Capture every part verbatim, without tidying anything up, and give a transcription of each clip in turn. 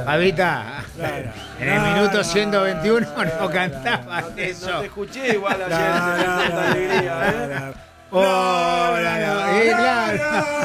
Pavita, Claro. en el No, minuto no, ciento veintiuno no, no, cantaba No te, eso. no te escuché igual ayer. No, no, tanta no, alegría, ¿eh? no, no. Oh, no, no, eh, claro.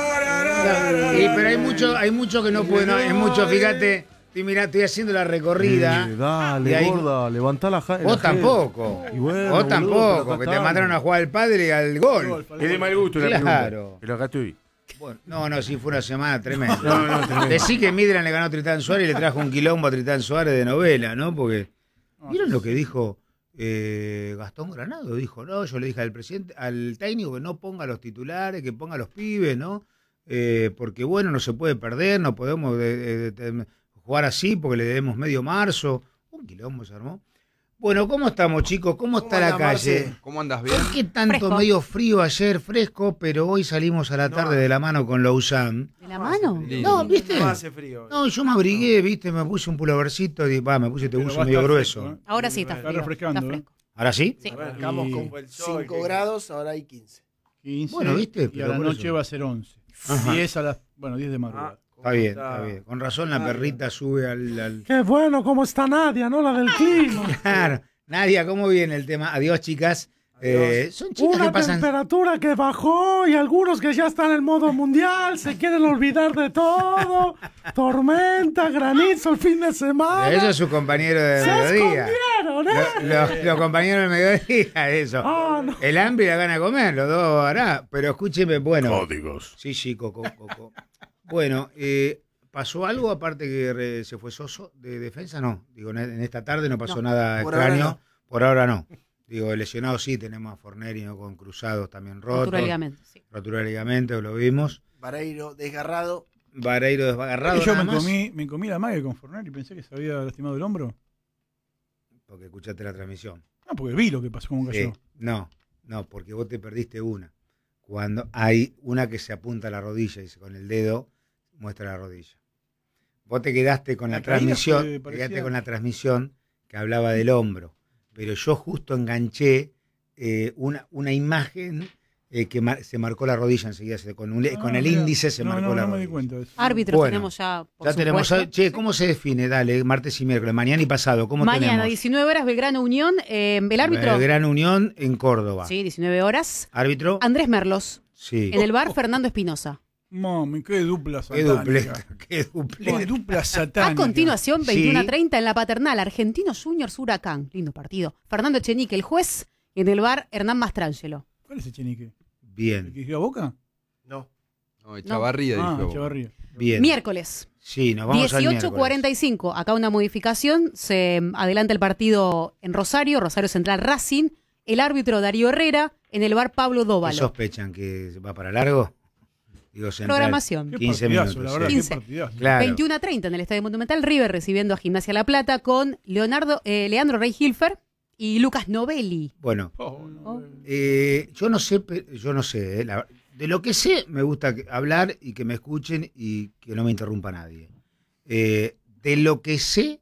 no, Sí, pero hay mucho, hay mucho que no puede, no, es mucho, fíjate, estoy, mirá, estoy haciendo la recorrida. Eh, dale, y ahí- gorda, levantá la ja- Vos la tampoco. jeta. Y bueno, Vos boludo, tampoco, pero que acá te estamos. mandaron a jugar al padre y al gol. Es de mal gusto la Claro. pregunta. Pero acá estoy. Bueno, no, no, sí, fue una semana tremenda. No, no, tremendo. Decí que Midran le ganó a Tritán Suárez y le trajo un quilombo a Tritán Suárez de novela, ¿no? Porque, ¿vieron lo que dijo eh, Gastón Granado? Dijo, no, yo le dije al presidente, al técnico que no ponga los titulares, que ponga los pibes, ¿no? Eh, porque, bueno, no se puede perder, no podemos eh, eh, jugar así porque le debemos medio marzo. Un quilombo se armó. Bueno, ¿cómo estamos, chicos? ¿Cómo, ¿Cómo está la anda, Marce? calle? ¿Cómo andas bien? ¿Por qué tanto Fresco. medio frío ayer, fresco, pero hoy salimos a la tarde de la mano con Lausanne? ¿De la mano? No, ¿viste? No hace frío. No, yo me abrigué, ¿viste? Me puse un pulovercito y va, me puse este Pero buzo va a medio estar grueso. fresco, ¿eh? Ahora sí está Está frío. refrescando, Está ¿eh? fresco. ¿Ahora sí? Sí. Arrancamos Y- con el sol. cinco que- grados, ahora hay quince. quince, Bueno, ¿viste? Y Pero a la por noche eso. va a ser once. Ajá. diez a las, bueno, diez de madrugada. Ah, Está bien, ¿cómo está bien. Con razón la Ah, perrita sube al... al... Qué bueno, ¿cómo está Nadia, no? La del clima. Claro. Nadia, ¿cómo viene el tema? Adiós, chicas. Eh, son chicas que Una pasan... temperatura que bajó y algunos que ya están en modo mundial se quieren olvidar de todo. Tormenta, granizo el fin de semana. Eso es su compañero de Se mediodía. escondieron, ¿eh? Los lo, lo compañeros del mediodía, eso. Ah, no. El hambre y la gana de comer, los dos hará. Pero escúcheme, bueno. Códigos. Sí, sí, Coco, Coco. Bueno, eh, ¿pasó algo aparte que re- se fue Soso de defensa? No, digo, en en esta tarde no pasó No. nada Por extraño. ahora no. Por ahora no. Digo, lesionados sí, tenemos a Forneri ¿no? con cruzados también rotos. Rotura de ligamento, sí. Rotura de ligamento, lo vimos. Vareiro desgarrado. Vareiro desgarrado. yo nada me más. comí, me comí la mague con Fornari y pensé que se había lastimado el hombro. Porque escuchaste la transmisión. No, porque vi lo que pasó, cómo cayó. Sí. No, no, porque vos te perdiste una. Cuando hay una que se apunta a la rodilla y se- con el dedo muestra la rodilla. Vos te quedaste con la, La caída transmisión, fue- te parecía- quedaste con la transmisión que hablaba del hombro, pero yo justo enganché eh, una, una imagen eh, que mar- se marcó la rodilla enseguida, se- con, un- Ah, con el mirá. índice se no, marcó no, la no me rodilla. di cuenta de eso. Árbitros Bueno, tenemos ya, por Ya tenemos, supuesto. che, ¿cómo se define? Dale, martes y miércoles, mañana y pasado, ¿cómo Mañana, tenemos? diecinueve horas, Belgrano Unión. Eh, el árbitro. Eh, Gran Unión en Córdoba. Sí, diecinueve horas. Árbitro, Andrés Merlos. sí. En el bar, Fernando Espinosa. Mami, qué dupla Qué satánica. dupleta, qué Qué dupleta. dupla satánica. A continuación, Sí. veintiuno a treinta en la Paternal, Argentinos Juniors Huracán. Lindo partido. Fernando Echenique, el juez. Y en el bar, Hernán Mastrangelo. ¿Cuál es Echenique? ¿El Bien, que dirigió a Boca? No. No, Echavarría Ah, dijo. Chavarría. bien. Miércoles. Sí, nos vamos al dieciocho miércoles. cuarenta y cinco. Acá una modificación. Se mm, adelanta el partido en Rosario, Rosario Central Racing. El árbitro Darío Herrera. En el bar Pablo ¿Qué Dóvalo. sospechan? ¿Que va para largo? Digo, central. Programación. Qué quince partidazo, minutos, la verdad, sí. quince. qué partidazo. Claro. veintiuno a treinta en el Estadio Monumental. River recibiendo a Gimnasia La Plata con Leonardo, eh, Leandro Rey Hilfer y Lucas Novelli. Bueno, Oh, Oh. eh, yo no sé, pe- yo no sé, eh, la- de lo que sé me gusta que- hablar y que me escuchen y que no me interrumpa nadie. Eh, de lo que sé,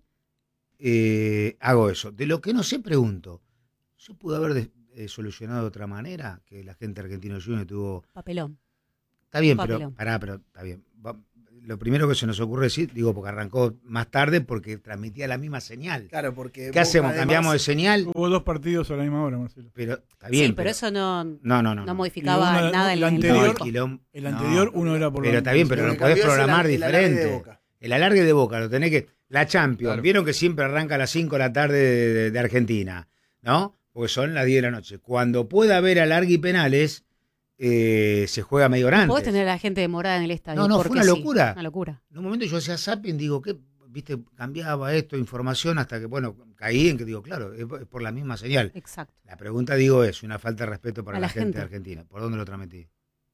eh, hago eso. De lo que no sé, pregunto. ¿Se pudo haber de- eh, solucionado de otra manera? Que la gente argentino Junior tuvo... Papelón. Está bien, Papelón. pero pará, pero está bien. Va- Lo primero que se nos ocurre decir, digo, porque arrancó más tarde porque transmitía la misma señal. Claro, porque. ¿Qué hacemos? Boca, ¿Cambiamos de además, señal? Hubo dos partidos a la misma hora, Marcelo. Pero está bien. Sí, pero, eso no, No, no, no. no no. modificaba Y uno- nada en el el anterior- juego. Quilom- El no. anterior, uno era por Pero la- está bien, pero lo lo que podés cambió es el programar al- el alargue de diferente. Boca. El alargue de Boca, lo tenés que... La Champions, Claro. vieron que siempre arranca a las cinco de la tarde de, de- de Argentina, ¿no? Porque son las diez de la noche. Cuando pueda haber alargue y penales, eh, se juega medio hora antes. Podés tener a la gente demorada en el estadio. No, no, fue porque una sí, locura. Una locura. En un momento yo hacía zapping, digo, ¿qué? Viste, cambiaba esto, información, hasta que, bueno, caí en que digo, claro, es es por la misma señal. Exacto. La pregunta, digo, es una falta de respeto para A la, la gente, gente. de Argentina. ¿Por dónde lo transmití?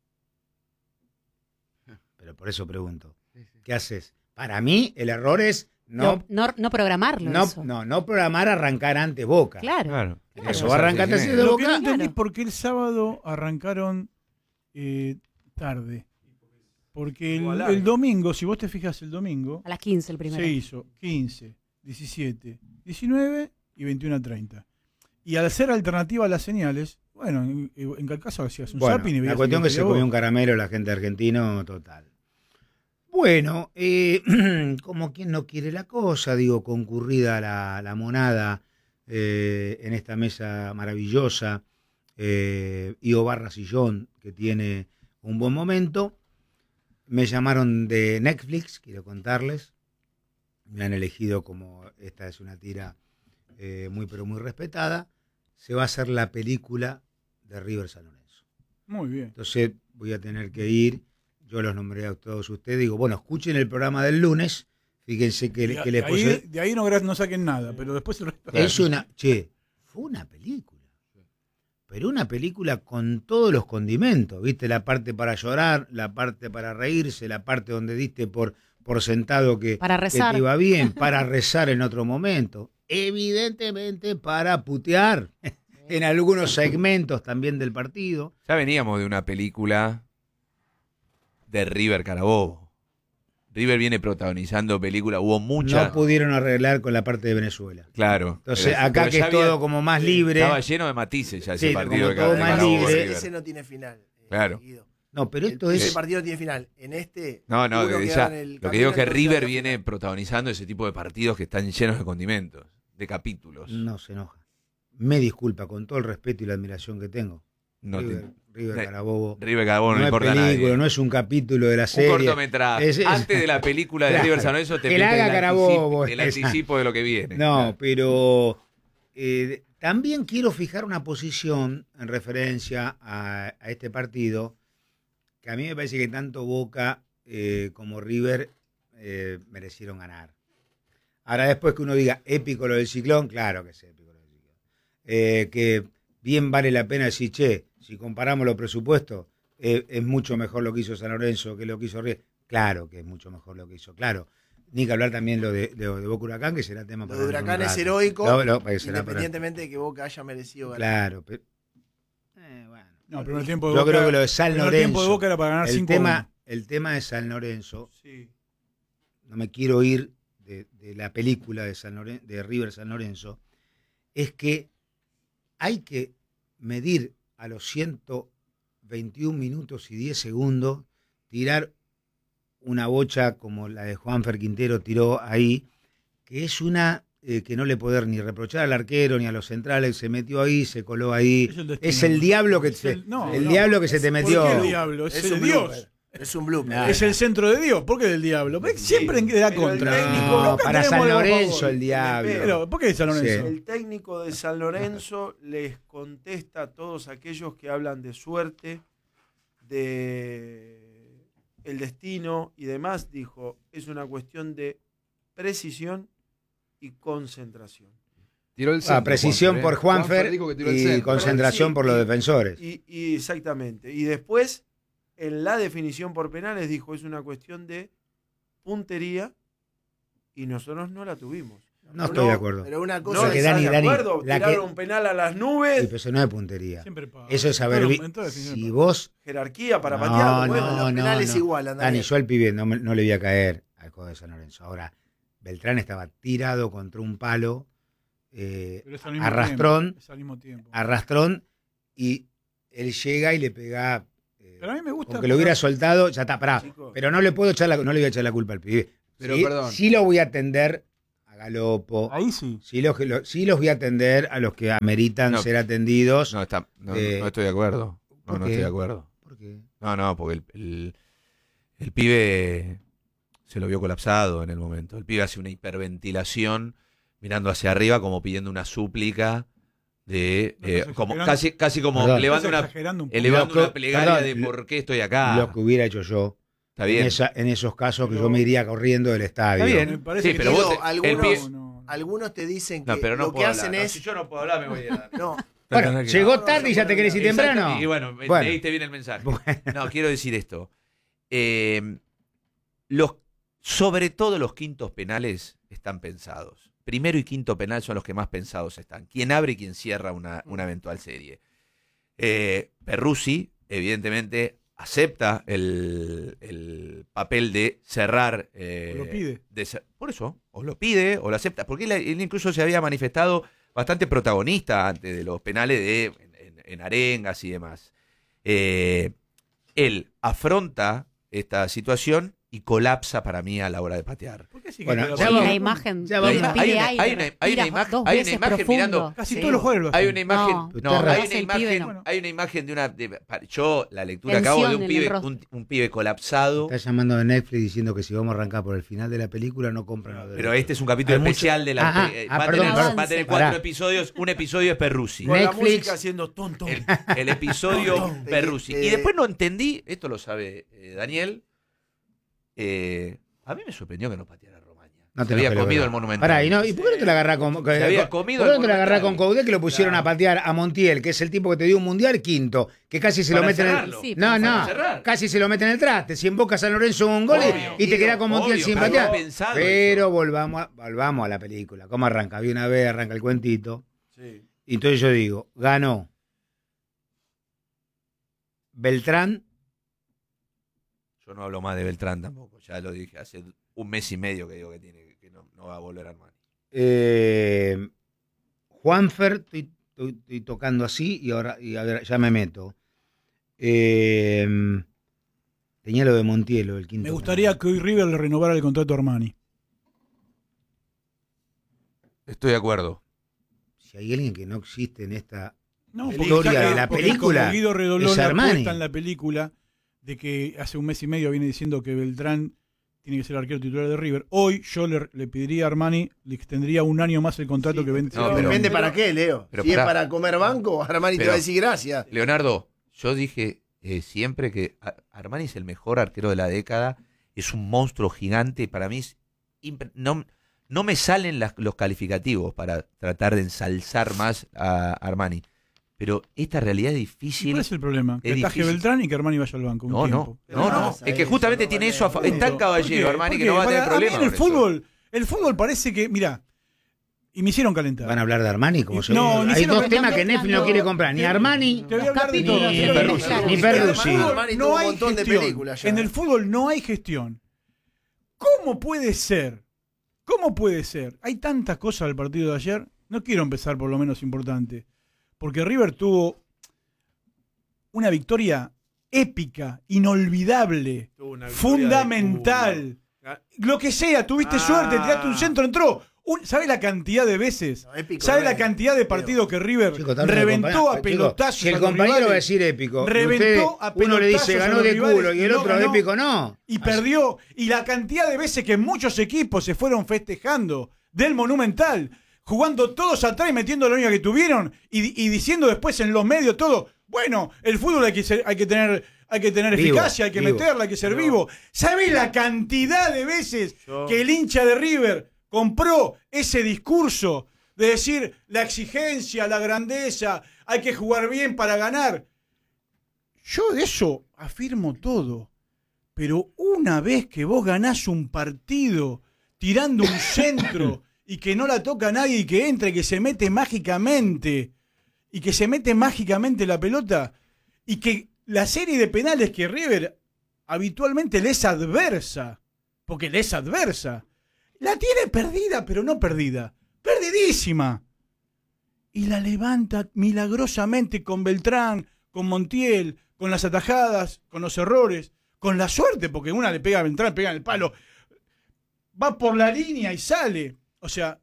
Pero por eso pregunto. ¿Qué haces? Para mí, el error es no, No, no, no programarlo. no, eso. no, no programar arrancar antes Boca. Claro. Claro. Eso va a arrancar antes de Lo que no Boca. entendí es Claro. por qué el sábado arrancaron eh, tarde. Porque el, Hubo alargue. el domingo, si vos te fijas el domingo, A las quince el primero. se hizo quince, diecisiete, diecinueve y veintiuno a treinta. Y al ser alternativa a las señales, bueno, en, en cada caso hacías un Bueno, zapping y la veías cuestión el que se vos. comió un caramelo la gente argentina total. Bueno, eh, como quien no quiere la cosa, digo, concurrida la, la monada eh, en esta mesa maravillosa, eh, Io Barra Sillón, que tiene un buen momento. Me llamaron de Netflix, quiero contarles. Me han elegido como esta es una tira eh, muy pero muy respetada. Se va a hacer la película de River San Lorenzo. Muy bien. Entonces voy a tener que ir. Yo los nombré a todos ustedes. Digo, bueno, escuchen el programa del lunes. Fíjense que, De, que les de puse. ahí, de ahí no, gra- no saquen nada, pero después el resto. Es una. Che, fue una película. Pero una película con todos los condimentos. ¿Viste? La parte para llorar, la parte para reírse, la parte donde diste por, por sentado que, Para que rezar. te iba bien, para rezar en otro momento. Evidentemente para putear en algunos segmentos también del partido. Ya veníamos de una película de River Carabobo. River viene protagonizando películas, hubo muchas. No pudieron arreglar con la parte de Venezuela. Claro. Entonces, Pero- acá pero que ya es todo había- como más libre. Estaba lleno de matices ya ese Sí, partido como de todo Car- de más Carabobo libre. River. Ese no tiene final. eh, Claro. Guido. No, pero esto Ese es. partido no tiene final. En este. No, no, uno que queda ya- en el lo que digo es que camino, River otro viene final. protagonizando ese tipo de partidos que están llenos de condimentos, de capítulos. No se enoja. Me disculpa con todo el respeto y la admiración que tengo. No te- River, River Eh, Carabobo. River Carabobo no, no le es importa a película, nadie. no es un capítulo de la Un serie. cortometraje. Es- es- Antes de la película de Claro. River San Lorenzo te Que la pinta haga el, Carabobo, anticipo, el esa. anticipo de lo que viene. No, Claro. pero eh, también quiero fijar una posición en referencia a, a este partido, que a mí me parece que tanto Boca eh, como River eh, merecieron ganar. Ahora, después que uno diga épico lo del Ciclón, claro que es épico lo del Ciclón. Eh, que bien vale la pena decir, che, si comparamos los presupuestos, eh, es mucho mejor lo que hizo San Lorenzo que lo que hizo River. Claro que es mucho mejor lo que hizo, claro. Ni que hablar también lo de, de, de Boca Huracán, que será tema Lo para de otro Huracán es rato. heroico, Lo- lo- que será para- independientemente de que Boca haya merecido ganar. Claro, pero. eh, bueno. No, el primer tiempo de Yo Boca, creo que lo de San el primer Lorenzo. tiempo de Boca era para ganar el, cinco a uno. tema, el tema de San Lorenzo, Sí. no me quiero ir de, de la película de, San Loren- de River San Lorenzo, es que hay que medir a los ciento veintiún minutos y diez segundos, tirar una bocha como la de Juanfer Quintero tiró ahí, que es una eh, que no le poder ni reprochar al arquero ni a los centrales, se metió ahí, se coló ahí. Es el destino. Es el diablo que Es se, el- no, el no. diablo que se te ¿Por metió. qué el diablo? Es, Es el un Dios. blooper. Es un blooper. Nah. Es el centro de Dios. ¿Por qué del diablo? Porque siempre en la pero el contra. técnico- No, Nunca para tenemos San algo a Lorenzo favor. el diablo. Pero, ¿por qué San Lorenzo? El técnico de San Lorenzo les contesta a todos aquellos que hablan de suerte, de el destino y demás. Dijo, es una cuestión de precisión y concentración. Tiró el Ah, centro, precisión por Juanfer, ¿eh? Juanfer dijo que tiró el y centro. concentración Sí, por los y- defensores. Y, y exactamente. Y después, en la definición por penales, dijo, es una cuestión de puntería y nosotros no la tuvimos. No estoy de acuerdo. Pero una No, cosa que ¿estás es. Dani, de Dani, acuerdo? la que- Tiraron un penal a las Sí, nubes, pero eso no es puntería. Siempre pa- Eso es haber Bueno, visto. en toda definición Si pa- vos. jerarquía para No, patearlo. no, Bueno, los no, penales no. igual, Andrés. Dani, yo al pibe no, me- no le voy a caer al juego de San Lorenzo. Ahora, Beltrán estaba tirado contra un palo, eh, Pero es al mismo arrastrón, tiempo, es al mismo tiempo. arrastrón, y él llega y le pega. eh, Pero a mí me gusta. Aunque lo hubiera soltado, ya está, pará. Chicos. Pero no le puedo echar la, no le voy a echar la culpa al pibe. Pero, sí, perdón. sí lo voy a atender a Galopo. Ahí sí. Sí los, que lo- sí los voy a atender a los que ameritan No. ser atendidos. No, está, no, Eh, no estoy de acuerdo. ¿por No, no qué? estoy de acuerdo. ¿Por qué? No, no, porque el, el, el pibe se lo vio colapsado en el momento. El pibe hace una hiperventilación mirando hacia arriba como pidiendo una súplica de No, eh, estás como exagerando. casi casi como Perdón. elevando Estás una exagerando un poco. elevando Lo que- una plegaria perdón, de lo- por qué estoy acá. Lo que hubiera hecho yo. Está En, bien. esa- en esos casos que Pero- yo me iría corriendo del estadio. Está Me bien. parece Sí, que pero Digo, vos te- el algunos- pibe- No, no. Algunos te dicen que No, pero no lo que puedo hacen hablar. No, es. si yo no puedo hablar, me voy a No, Bueno, Tenés que- llegó No, tarde y ya te querés ir Exacto, temprano. Y bueno, me- Bueno. leíste bien el mensaje. Bueno. No, quiero decir esto. Eh, los, sobre todo los quintos penales están pensados. Primero y quinto penal son los que más pensados están. Quien abre y quien cierra una, una eventual serie. Eh, Perruzzi, evidentemente, acepta el, el papel de cerrar. eh, Lo pide. de cer- por eso, o lo pide o lo acepta. Porque él, él incluso se había manifestado bastante protagonista antes de los penales de, en, en- en arengas y demás. Eh, él afronta esta situación y colapsa para mí a la hora de patear. ¿Por qué sí que Bueno, quedó ya bien? Sí, vamos- la imagen ya le vamos. impide Hay una- aire, hay una- hay una tira imagen- dos hay una veces imagen profundo. mirando- Casi Sí. todos los jugadores lo Hay hacen. una imagen, No, no, usted hay raza. una El pibe imagen, no. hay una imagen de una de- yo la lectura que hago Tensión de un en el pibe, rostro. un, un pibe colapsado. Está llamando de Netflix diciendo que si vamos a arrancar por el final de la película no compran los Pero derechos. este es un capítulo Hay mucho- especial de la Ah, ah, eh, ah, va, a perdón, tener, perdón. va a tener cuatro Pará. episodios, un episodio es Perrusi. Con la Netflix. música haciendo ton, ton. El, el episodio Perdón. Perrusi. Eh, Y después no entendí, esto lo sabe eh, Daniel, eh, a mí me sorprendió que no pateara Romaña. No Se te había enojes, comido lo el verdad. Monumental. Pará, ¿y, no, ¿y por qué no te la agarrás con, con, Se había con- comido ¿por qué el no te la agarrás con Monumental? Coudet que lo pusieron Claro. a patear a Montiel, que es el tipo que te dio un mundial quinto, que casi se Para lo mete en el... cerrarlo. Sí, No, para no, cerrar. casi se lo mete en el traste. Si en Boca San Lorenzo un gol y- Obvio, y te quedás con Montiel obvio, sin pero patear. había pensado Pero eso. volvamos a, volvamos a la película. ¿Cómo arranca? Había una vez, arranca el cuentito. Sí. Y entonces yo digo, ganó Beltrán. Yo no hablo más de Beltrán tampoco, ya lo dije, hace un mes y medio que digo que tiene que no, no va a volver a Armani. Eh, Juanfer, estoy, estoy- estoy tocando así y ahora y a ver, ya me meto. Eh, tenía lo de Montiel, el quinto. Me gustaría que hoy River le renovara el contrato a Armani. Estoy de acuerdo. Si hay alguien que no existe en esta No, La porque historia ya que- de la porque película como Guido Redolón es Armani. apuesta en la película de que hace un mes y medio viene diciendo que Beltrán tiene que ser arquero titular de River. Hoy yo le, le pediría a Armani, le extendría un año más el contrato Sí, que vence. no, pero- Depende para qué, Leo. pero si es pará. para comer banco, Armani te Pero- va a decir gracias. Leonardo, yo dije eh, siempre que a- Armani es el mejor arquero de la década, es un monstruo gigante, para mí es impre- no, no me salen las- los calificativos para tratar de ensalzar más a Armani, pero esta realidad es ¿Y difícil. ¿Cuál es el problema? Que es ataje difícil. Beltrán y que Armani vaya al banco. un No, no, tiempo. no, no, no, es que eso, justamente no, tiene vale, eso, a fa- vale. es tan ¿Por caballero qué? Armani que Porque no va a tener para- a mí problema en el con eso. fútbol, el fútbol parece que, mira, y me hicieron calentar. van a hablar de Armani como No, se ni Hay siquiera dos me temas están que Netflix no mezclando. quiere comprar, ni Armani Te voy a hablar de capítulos todo. ni de Perruzzi. Beltrán. Ni En el Perruzzi. fútbol Armani no tuvo un hay montón de gestión. películas ya. En el fútbol no hay gestión. ¿Cómo puede ser? ¿Cómo puede ser? Hay tantas cosas del partido de ayer. No quiero empezar por lo menos importante. Porque River tuvo una victoria épica, inolvidable, Tuvo una victoria de fundamental. culo. Lo que sea, tuviste Ah. suerte, tiraste un centro, entró. Un- ¿Sabe la cantidad de veces? No, épico ¿Sabe no la es. cantidad de partidos que River Chicos, también el reventó compañero- a chicos, pelotazos? Si el a los compañero va a rivales? decir épico, y Reventó ustedes- a uno le dice pelotazos a ganó los de rivales culo y el y no otro ganó. épico no. Y Así- perdió. Y la cantidad de veces que muchos equipos se fueron festejando del Monumental, jugando todos atrás y metiendo la única que tuvieron y, y diciendo después en los medios todo, bueno, el fútbol hay que, ser- hay que tener, hay que tener Vivo, eficacia, hay que vivo. meterla, hay que ser No. vivo. ¿Sabés la cantidad de veces Yo- que el hincha de River compró ese discurso de decir la exigencia, la grandeza, hay que jugar bien para ganar? Yo de eso afirmo todo. Pero una vez que vos ganás un partido tirando un centro y que no la toca nadie y que entra y que se mete mágicamente y que se mete mágicamente la pelota y que la serie de penales que River habitualmente le es adversa, porque le es adversa, la tiene perdida, pero no perdida, perdidísima. Y la levanta milagrosamente con Beltrán, con Montiel, con las atajadas, con los errores, con la suerte, porque una le pega a Beltrán, pega en el palo, va por la línea y sale. O sea,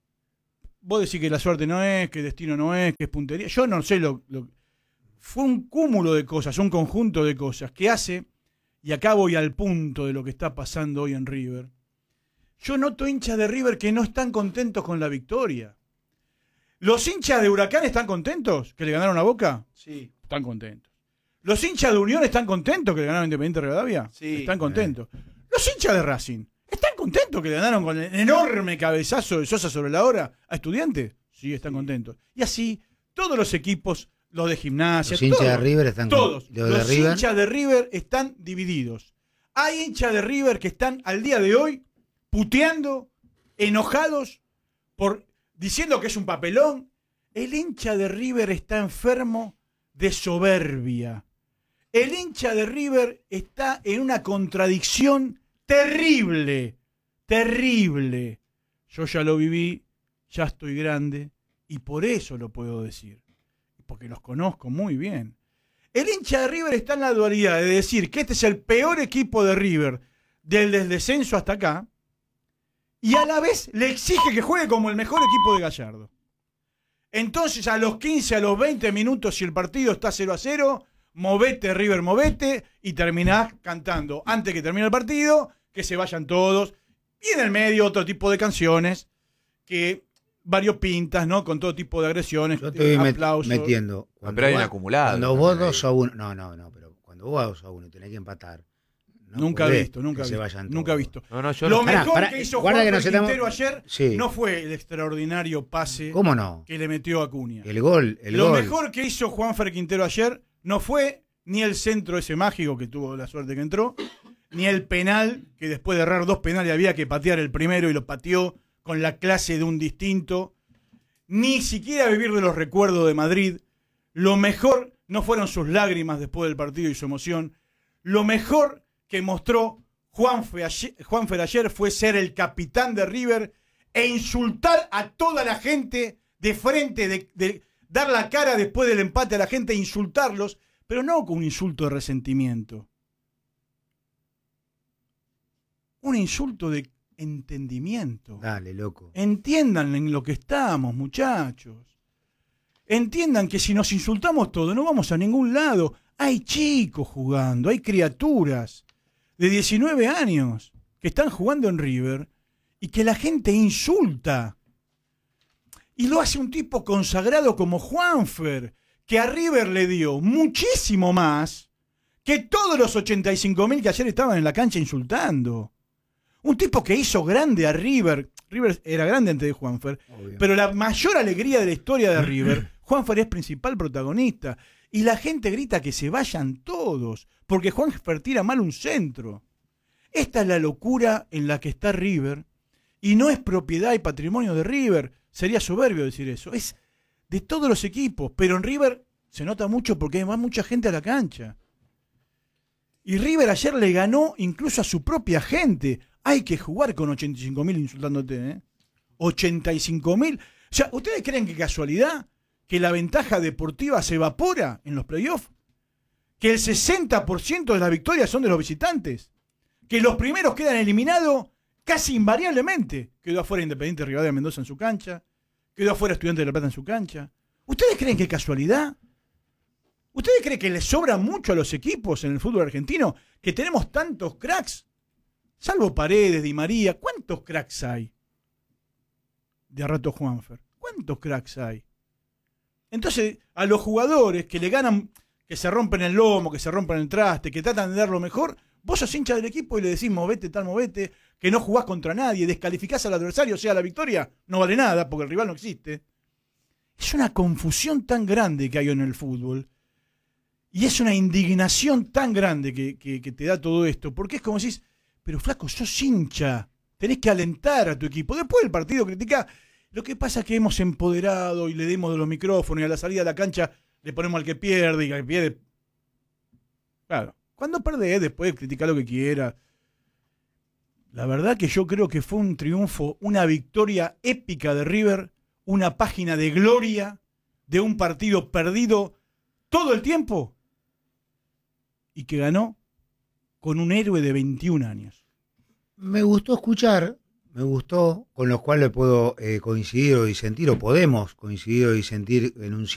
vos decís que la suerte no es, que el destino no es, que es puntería. Yo no sé lo, lo... Fue un cúmulo de cosas, un conjunto de cosas que hace, y acá voy al punto de lo que está pasando hoy en River. Yo noto hinchas de River que no están contentos con la victoria. ¿Los hinchas de Huracán están contentos que le ganaron a Boca? Sí, Están contentos. ¿Los hinchas de Unión están contentos que le ganaron a Independiente Rivadavia? Sí. Están contentos. ¿Los hinchas de Racing están contentos que le ganaron con el enorme cabezazo de Sosa sobre la hora a Estudiantes? Sí, están contentos. Y así, todos los equipos, los de Gimnasia, Los hinchas todos, de River están con- todos. los de Los River. hinchas de River están divididos. Hay hinchas de River que están al día de hoy puteando, enojados, por diciendo que es un papelón. El hincha de River está enfermo de soberbia. El hincha de River está en una contradicción terrible, terrible. Yo ya lo viví, ya estoy grande y por eso lo puedo decir, porque los conozco muy bien. El hincha de River está en la dualidad de decir que este es el peor equipo de River del descenso hasta acá, y a la vez le exige que juegue como el mejor equipo de Gallardo. Entonces, a los quince, a los veinte minutos, si el partido está cero a cero, movete, River, movete, y terminás cantando, antes que termine el partido, que se vayan todos, y en el medio otro tipo de canciones, que variopintas, ¿no? Con todo tipo de agresiones, Yo estoy aplausos. met- metiendo. No, pero hay un va- acumulado. Cuando también vos ahí. dos a uno. No, no, no, pero cuando vos dos a uno y tenés que empatar. no nunca he podés visto, nunca que he se visto. vayan Nunca he todos. visto. No, no, yo Lo no. Pará, mejor pará, que hizo guarda que Juan nos estamos- Quintero ayer Sí. no fue el extraordinario pase ¿Cómo no? que le metió a Acuña. El gol, el Lo gol. mejor que hizo Juanfer Quintero ayer no fue ni el centro ese mágico que tuvo la suerte que entró, ni el penal, que después de errar dos penales había que patear el primero y lo pateó con la clase de un distinto, ni siquiera vivir de los recuerdos de Madrid. Lo mejor no fueron sus lágrimas después del partido y su emoción. Lo mejor que mostró Juanfer ayer, Juanfer ayer fue ser el capitán de River e insultar a toda la gente de frente, de, de dar la cara después del empate a la gente e insultarlos, pero no con un insulto de resentimiento. Un insulto de entendimiento. Dale, loco. Entiendan en lo que estamos, muchachos. Entiendan que si nos insultamos todos no vamos a ningún lado. Hay chicos jugando, hay criaturas de diecinueve años que están jugando en River y que la gente insulta. Y lo hace un tipo consagrado como Juanfer, que a River le dio muchísimo más que todos los ochenta y cinco mil que ayer estaban en la cancha insultando. Un tipo que hizo grande a River. River era grande antes de Juanfer, Obvio. pero la mayor alegría de la historia de River, Juanfer es principal protagonista. Y la gente grita que se vayan todos, porque Juanfer tira mal un centro. Esta es la locura en la que está River, y no es propiedad y patrimonio de River. Sería soberbio decir eso. Es de todos los equipos, pero en River se nota mucho porque va mucha gente a la cancha. Y River ayer le ganó incluso a su propia gente. Hay que jugar con ochenta y cinco mil insultándote, ¿eh? ochenta y cinco mil. O sea, ¿ustedes creen que casualidad que la ventaja deportiva se evapora en los playoffs? ¿Que el sesenta por ciento de las victorias son de los visitantes? ¿Que los primeros quedan eliminados casi invariablemente? Quedó afuera Independiente Rivadavia Mendoza en su cancha, quedó afuera Estudiantes de La Plata en su cancha. ¿Ustedes creen que es casualidad? ¿Ustedes creen que les sobra mucho a los equipos en el fútbol argentino que tenemos tantos cracks? Salvo Paredes, Di María, ¿cuántos cracks hay? De a rato Juanfer. ¿Cuántos cracks hay? Entonces, a los jugadores que le ganan, que se rompen el lomo, que se rompen el traste, que tratan de dar lo mejor, vos sos hincha del equipo y le decís movete, tal, movete, que no jugás contra nadie, descalificás al adversario, o sea, la victoria no vale nada porque el rival no existe. Es una confusión tan grande que hay en el fútbol. Y es una indignación tan grande que, que, que te da todo esto, porque es como decís, pero flaco, sos hincha, tenés que alentar a tu equipo. Después del partido critica, lo que pasa es que hemos empoderado y le demos de los micrófonos y a la salida de la cancha le ponemos al que pierde y al que pierde. Claro, cuando perdés después critica lo que quiera. La verdad que yo creo que fue un triunfo, una victoria épica de River, una página de gloria de un partido perdido todo el tiempo y que ganó con un héroe de veintiún años. Me gustó escuchar, me gustó, con lo cual le puedo eh, coincidir o disentir, o podemos coincidir o disentir en un